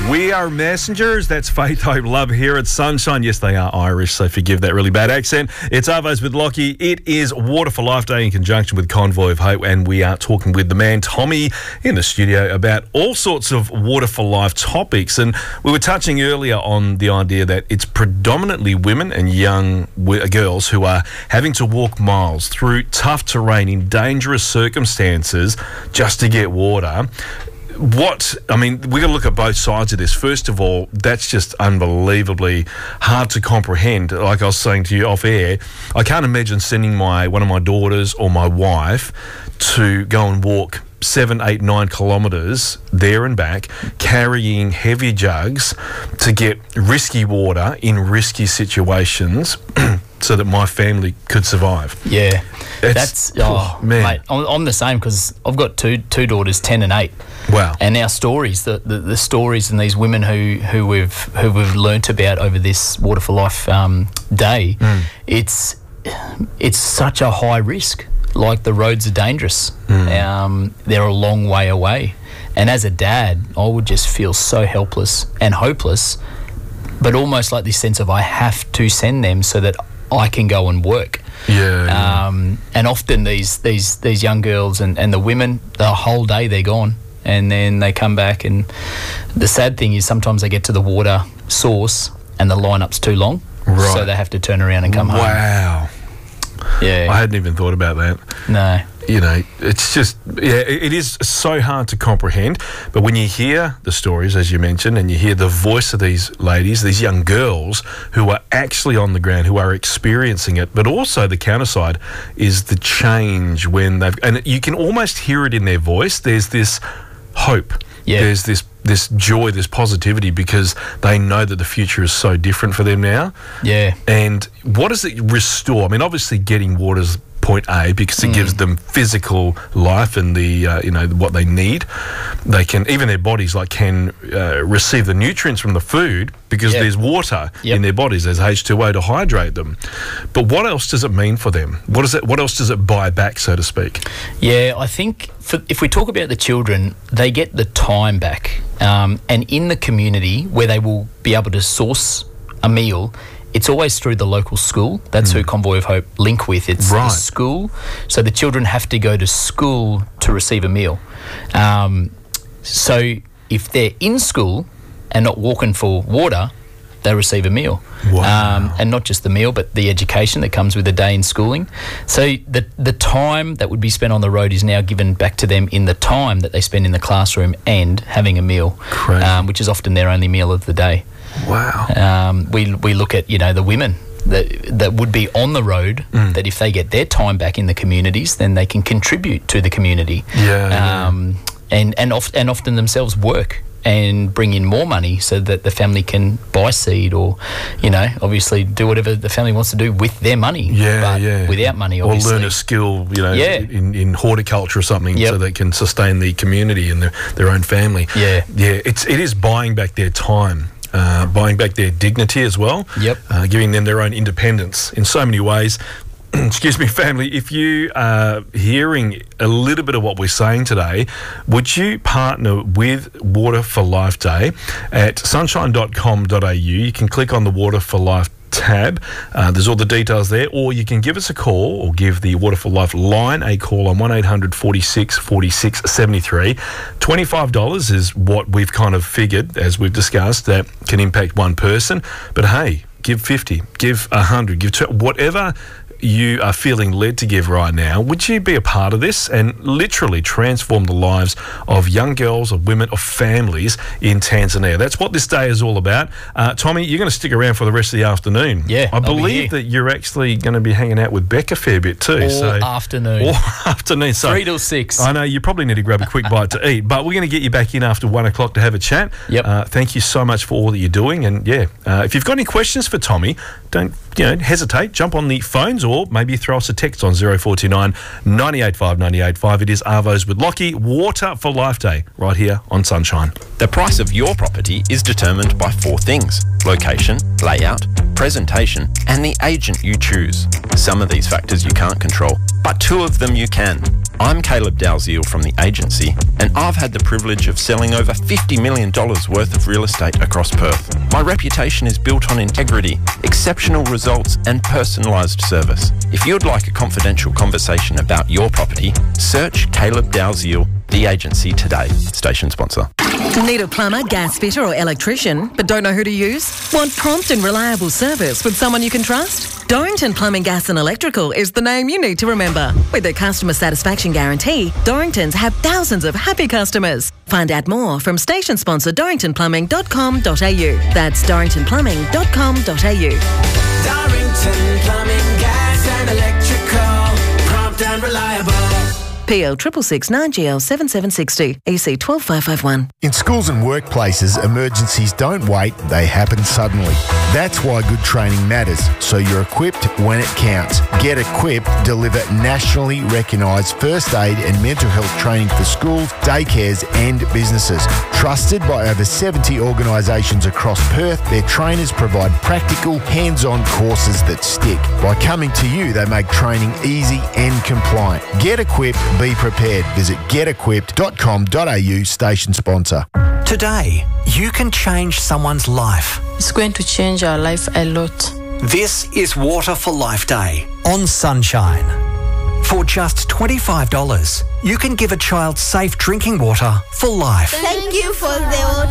We are messengers. That's Faith, Hope, Love here at Sunshine. Yes, they are Irish, so forgive that really bad accent. It's Arvos with Lockie. It is Water for Life Day in conjunction with Convoy of Hope, and we are talking with the man, Tommy, in the studio about all sorts of Water for Life topics. And we were touching earlier on the idea that it's predominantly women and young girls who are having to walk miles through tough terrain in dangerous circumstances just to get water. We've got to look at both sides of this. First of all, that's just unbelievably hard to comprehend. Like I was saying to you off air, I can't imagine sending one of my daughters or my wife to go and walk 7, 8, 9 kilometres there and back, carrying heavy jugs to get risky water in risky situations so that my family could survive. Yeah. Man. Mate, I'm the same because I've got two daughters, 10 and 8. Wow. And our stories, the stories and these women who we've learnt about over this Water for Life day, it's such a high risk. Like, the roads are dangerous. They're a long way away. And as a dad, I would just feel so helpless and hopeless, but almost like this sense of I have to send them so that I can go and work. Yeah. And often these young girls and the women, the whole day they're gone. And then they come back, and the sad thing is sometimes they get to the water source and the lineup's too long. Right. So they have to turn around and come home. Wow. Yeah. I hadn't even thought about that. No. You know, it's just, it is so hard to comprehend. But when you hear the stories, as you mentioned, and you hear the voice of these ladies, these young girls who are actually on the ground, who are experiencing it, but also the counter-side is the change when and you can almost hear it in their voice. There's this hope. Yeah. There's this joy, this positivity, because they know that the future is so different for them now. Yeah. And what does it restore? I mean, obviously getting water's point A, because it gives them physical life and the what they need. They can, even their bodies can receive the nutrients from the food because there's water in their bodies. There's H2O to hydrate them. But what else does it mean for them? What else does it buy back, so to speak? Yeah, I think if we talk about the children, they get the time back, and in the community where they will be able to source a meal, it's always through the local school. That's who Convoy of Hope link with. It's the school. So the children have to go to school to receive a meal. So if they're in school and not walking for water, they receive a meal. Wow. And not just the meal, but the education that comes with a day in schooling. So the time that would be spent on the road is now given back to them in the time that they spend in the classroom and having a meal, which is often their only meal of the day. Wow. We look at, the women that would be on the road, that if they get their time back in the communities, then they can contribute to the community. And often themselves work and bring in more money so that the family can buy seed or, obviously do whatever the family wants to do with their money. Without money, obviously. Or learn a skill, in horticulture or something, so they can sustain the community and their own family. Yeah. It is buying back their time. Buying back their dignity as well, giving them their own independence in so many ways. Excuse me, family, if you are hearing a little bit of what we're saying today, would you partner with Water for Life Day at sunshine.com.au? You can click on the Water for Life tab. There's all the details there, or you can give us a call or give the Water for Life line a call on 1800 46 46 73. $25 is what we've kind of figured, as we've discussed, that can impact one person. But hey, give 50, give 100, give 2, whatever you are feeling led to give right now. Would you be a part of this and literally transform the lives of young girls, of women, of families in Tanzania? That's what this day is all about. Tommy, you're going to stick around for the rest of the afternoon. Yeah, I believe that you're actually going to be hanging out with Beck a fair bit too. All afternoon. So 3 till 6. I know you probably need to grab a quick bite to eat, but we're going to get you back in after 1 o'clock to have a chat. Thank you so much for all that you're doing. And if you've got any questions for Tommy, don't hesitate. Jump on the phones, or maybe throw us a text on 0429 985 985. It is Arvos with Lockie, Water for Life Day, right here on Sunshine. The price of your property is determined by 4 things: location, layout, presentation, and the agent you choose. Some of these factors you can't control. but 2 of them you can. I'm Caleb Dalziel from the agency, and I've had the privilege of selling over $50 million worth of real estate across Perth. My reputation is built on integrity, exceptional results, and personalised service. If you'd like a confidential conversation about your property, search Caleb Dalziel, the agency today. Station sponsor. Need a plumber, gas fitter or electrician but don't know who to use? Want prompt and reliable service with someone you can trust? Dorrington Plumbing, Gas and Electrical is the name you need to remember. With their customer satisfaction guarantee, Dorringtons have thousands of happy customers. Find out more from station sponsor dorringtonplumbing.com.au. That's dorringtonplumbing.com.au. Dorrington Plumbing, Gas and Electrical, prompt and reliable. PL 666 9GL 7760 EC 12551. In schools and workplaces, emergencies don't wait, they happen suddenly. That's why good training matters, so you're equipped when it counts. Get Equipped deliver nationally recognised first aid and mental health training for schools, daycares and businesses. Trusted by over 70 organisations across Perth, their trainers provide practical, hands-on courses that stick. By coming to you, they make training easy and compliant. Get Equipped, be prepared. Visit getequipped.com.au, station sponsor. Today, you can change someone's life. It's going to change our life a lot. This is Water for Life Day on Sunshine. For just $25, you can give a child safe drinking water for life. Thank you for the